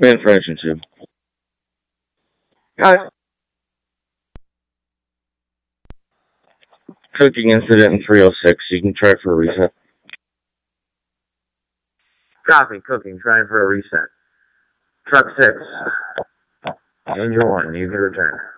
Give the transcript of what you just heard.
Information too. Got cooking incident in 306. You can try for a reset. Copy. Cooking. Trying for a reset. Truck 6. Angel 1. You can return.